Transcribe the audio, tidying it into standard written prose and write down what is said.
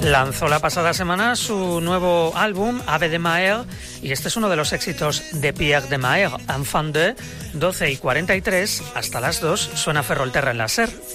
Lanzó la pasada semana su nuevo álbum, Ave de Maer, y este es uno de los éxitos de Pierre de Maer, Enfant de 12:43, hasta las 2, suena Ferrolterra en la SER.